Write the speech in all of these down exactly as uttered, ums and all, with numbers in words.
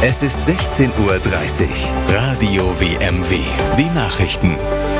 Es ist sechzehn Uhr dreißig. Radio W M W. Die Nachrichten.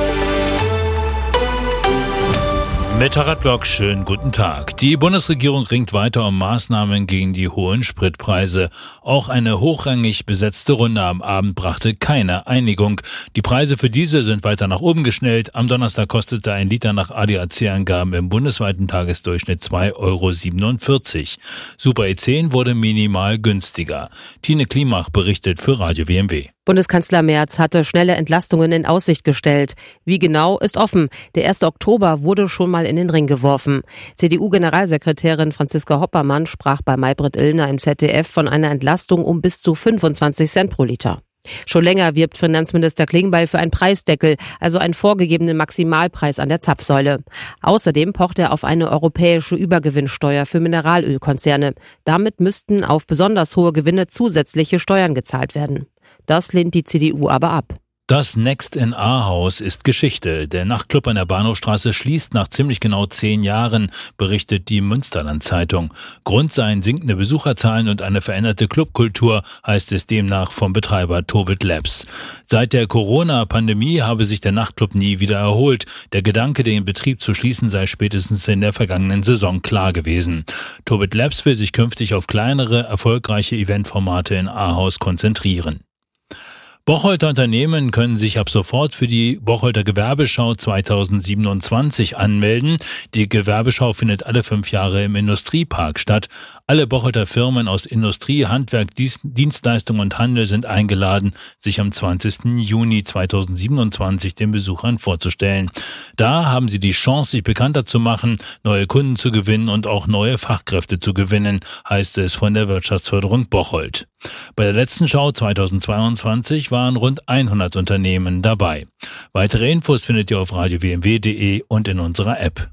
Mit Harald Block, schönen guten Tag. Die Bundesregierung ringt weiter um Maßnahmen gegen die hohen Spritpreise. Auch eine hochrangig besetzte Runde am Abend brachte keine Einigung. Die Preise für Diesel sind weiter nach oben geschnellt. Am Donnerstag kostete ein Liter nach A D A C-Angaben im bundesweiten Tagesdurchschnitt zwei Euro siebenundvierzig. Super E zehn wurde minimal günstiger. Tine Klimach berichtet für Radio W M W. Bundeskanzler Merz hatte schnelle Entlastungen in Aussicht gestellt. Wie genau, ist offen. Der erste Oktober wurde schon mal in den Ring geworfen. C D U-Generalsekretärin Franziska Hoppermann sprach bei Maybrit Illner im Z D F von einer Entlastung um bis zu fünfundzwanzig Cent pro Liter. Schon länger wirbt Finanzminister Klingbeil für einen Preisdeckel, also einen vorgegebenen Maximalpreis an der Zapfsäule. Außerdem pocht er auf eine europäische Übergewinnsteuer für Mineralölkonzerne. Damit müssten auf besonders hohe Gewinne zusätzliche Steuern gezahlt werden. Das lehnt die C D U aber ab. Das Next in Ahaus ist Geschichte. Der Nachtclub an der Bahnhofstraße schließt nach ziemlich genau zehn Jahren, berichtet die Münsterland-Zeitung. Grund seien sinkende Besucherzahlen und eine veränderte Clubkultur, heißt es demnach vom Betreiber Tobit Labs. Seit der Corona-Pandemie habe sich der Nachtclub nie wieder erholt. Der Gedanke, den Betrieb zu schließen, sei spätestens in der vergangenen Saison klar gewesen. Tobit Labs will sich künftig auf kleinere, erfolgreiche Eventformate in Ahaus konzentrieren. Bocholter Unternehmen können sich ab sofort für die Bocholter Gewerbeschau zweitausendsiebenundzwanzig anmelden. Die Gewerbeschau findet alle fünf Jahre im Industriepark statt. Alle Bocholter Firmen aus Industrie, Handwerk, Dienstleistung und Handel sind eingeladen, sich am zwanzigsten Juni zweitausendsiebenundzwanzig den Besuchern vorzustellen. Da haben sie die Chance, sich bekannter zu machen, neue Kunden zu gewinnen und auch neue Fachkräfte zu gewinnen, heißt es von der Wirtschaftsförderung Bocholt. Bei der letzten Schau zweitausendzweiundzwanzig waren rund hundert Unternehmen dabei. Weitere Infos findet ihr auf radio w m w punkt de und in unserer App.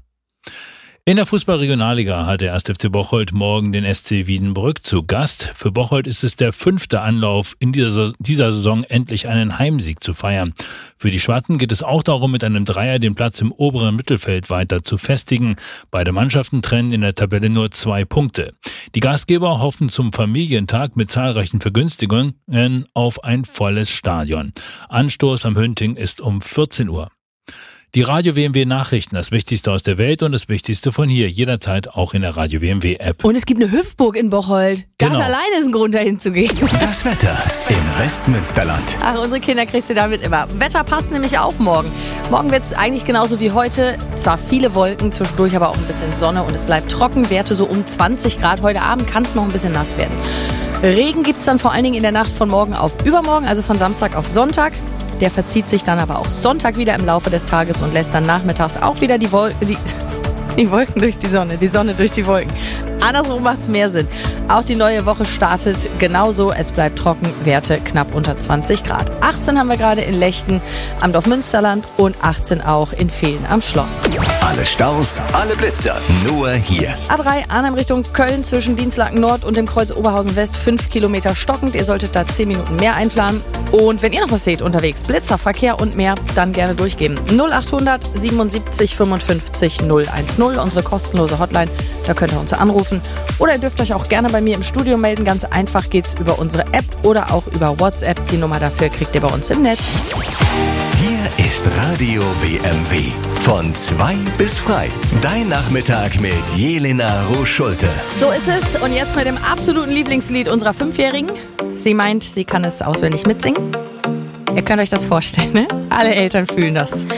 In der Fußball-Regionalliga hat der erste F C Bocholt morgen den S C Wiedenbrück zu Gast. Für Bocholt ist es der fünfte Anlauf, in dieser, dieser Saison endlich einen Heimsieg zu feiern. Für die Schwatten geht es auch darum, mit einem Dreier den Platz im oberen Mittelfeld weiter zu festigen. Beide Mannschaften trennen in der Tabelle nur zwei Punkte. Die Gastgeber hoffen zum Familientag mit zahlreichen Vergünstigungen auf ein volles Stadion. Anstoß am Hünting ist um vierzehn Uhr. Die Radio W M W Nachrichten, das Wichtigste aus der Welt und das Wichtigste von hier, jederzeit auch in der Radio W M W App. Und es gibt eine Hüpfburg in Bocholt. Ganz Genau. alleine ist ein Grund, dahin zu gehen. Das Wetter im Westmünsterland. Ach, unsere Kinder kriegst du damit immer. Wetter passt nämlich auch morgen. Morgen wird es eigentlich genauso wie heute. Zwar viele Wolken, zwischendurch aber auch ein bisschen Sonne und es bleibt trocken. Werte so um zwanzig Grad. Heute Abend kann es noch ein bisschen nass werden. Regen gibt es dann vor allen Dingen in der Nacht von morgen auf übermorgen, also von Samstag auf Sonntag. Der verzieht sich dann aber auch Sonntag wieder im Laufe des Tages und lässt dann nachmittags auch wieder die, Wol- die, die Wolken durch die Sonne, die Sonne durch die Wolken. Andersrum macht es mehr Sinn. Auch die neue Woche startet genauso. Es bleibt trocken, Werte knapp unter zwanzig Grad. achtzehn haben wir gerade in Lechten am Dorf Münsterland und achtzehn auch in Vehlen am Schloss. Alle Staus, alle Blitzer, nur hier. A drei Arnhem Richtung Köln zwischen Dienstlaken Nord und dem Kreuz Oberhausen West fünf Kilometer stockend. Ihr solltet da zehn Minuten mehr einplanen. Und wenn ihr noch was seht unterwegs, Blitzer, Verkehr und mehr, dann gerne durchgeben. null achthundert siebenundsiebzig fünfundfünfzig null eins null, unsere kostenlose Hotline. Da könnt ihr uns anrufen. Oder ihr dürft euch auch gerne bei mir im Studio melden. Ganz einfach geht's über unsere App oder auch über WhatsApp. Die Nummer dafür kriegt ihr bei uns im Netz. Hier ist Radio W M W. Von zwei bis frei. Dein Nachmittag mit Jelena Roos-Schulte. So ist es. Und jetzt mit dem absoluten Lieblingslied unserer Fünfjährigen. Sie meint, sie kann es auswendig mitsingen. Ihr könnt euch das vorstellen, ne? Alle Eltern fühlen das.